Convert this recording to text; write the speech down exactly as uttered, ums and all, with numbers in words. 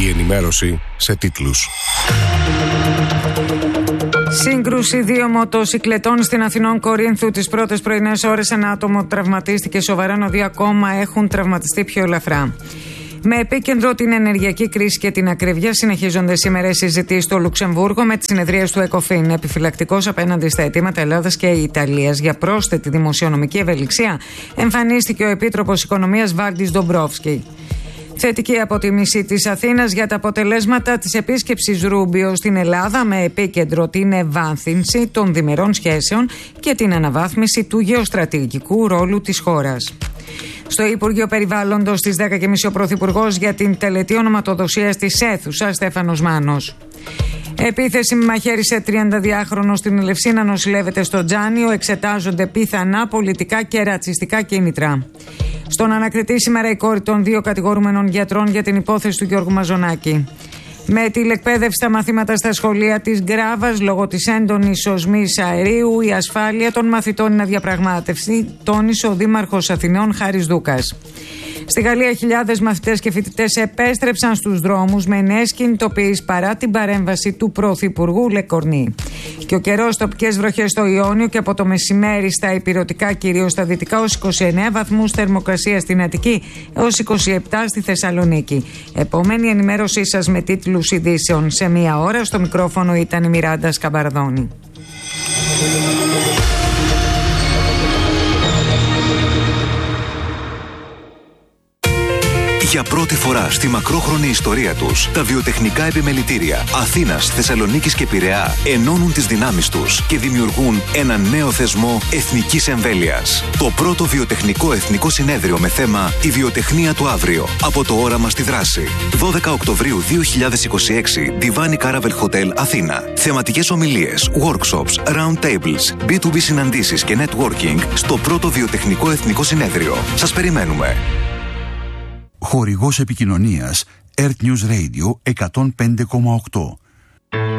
Η ενημέρωση σε τίτλους. Σύγκρουση δύο μοτοσυκλετών στην Αθηνών Κορίνθου. Τις πρώτες πρωινές ώρες ένα άτομο τραυματίστηκε σοβαρά, ενώ δύο ακόμα έχουν τραυματιστεί πιο ελαφρά. Με επίκεντρο την ενεργειακή κρίση και την ακρίβεια, συνεχίζονται σήμερα οι συζητήσεις στο Λουξεμβούργο με τις συνεδρίες του ΕΚΟΦΗΝ. Επιφυλακτικός απέναντι στα αιτήματα Ελλάδας και Ιταλίας για πρόσθετη δημοσιονομική ευελιξία, εμφανίστηκε ο Επίτροπος Οικονομίας Βάλντις Ντομπρόφσκι. Θετική αποτίμηση της Αθήνας για τα αποτελέσματα της επίσκεψης Ρούμπιο στην Ελλάδα, με επίκεντρο την ευάνθυνση των διμερών σχέσεων και την αναβάθμιση του γεωστρατηγικού ρόλου της χώρας. Στο Υπουργείο Περιβάλλοντος στις δέκα και τριάντα ο Πρωθυπουργός για την τελετή ονοματοδοσίας της αίθουσας Στέφανος Μάνος. Επίθεση με μαχαίρι σε τριανταδυάχρονο στην Ελευσίνα νοσηλεύεται στο Τζάνιο. Εξετάζονται πιθανά πολιτικά και ρατσιστικά κίνητρα. Στον ανακριτή σήμερα η κόρη των δύο κατηγορούμενων γιατρών για την υπόθεση του Γιώργου Μαζονάκη. Με τηλεκπαίδευση στα μαθήματα στα σχολεία της Γκράβας λόγω της έντονης οσμής αερίου, η ασφάλεια των μαθητών είναι αδιαπραγμάτευση, τόνισε ο Δήμαρχος Αθηνών Χάρης Δούκας. Στη Γαλλία, χιλιάδες μαθητές και φοιτητές επέστρεψαν στους δρόμους με νέες κινητοποιήσεις παρά την παρέμβαση του Πρωθυπουργού Λεκορνή. Και ο καιρός, τοπικές βροχές στο Ιόνιο και από το μεσημέρι στα ηπειρωτικά, κυρίως στα δυτικά, ως είκοσι εννέα βαθμούς θερμοκρασία στην Αττική έως είκοσι επτά στη Θεσσαλονίκη. Επόμενη ενημέρωσή σας με τίτλους ειδήσεων σε μία ώρα. Στο μικρόφωνο ήταν η Μιράντα Σκαμπαρδόνη. Για πρώτη φορά στη μακρόχρονη ιστορία τους, τα βιοτεχνικά επιμελητήρια Αθήνας, Θεσσαλονίκης και Πειραιά ενώνουν τις δυνάμεις τους και δημιουργούν ένα νέο θεσμό εθνικής εμβέλειας. Το πρώτο βιοτεχνικό εθνικό συνέδριο με θέμα «Η βιοτεχνία του αύριο». Από το όραμα στη δράση. δώδεκα Οκτωβρίου δύο χιλιάδες είκοσι έξι, Divan Caravel Hotel, Αθήνα. Θεματικές ομιλίες, workshops, round tables, μπι τού μπι συναντήσεις και networking στο πρώτο βιοτεχνικό εθνικό συνέδριο. Σας περιμένουμε. Χορηγός επικοινωνίας Earth News Radio εκατόν πέντε κόμμα οκτώ.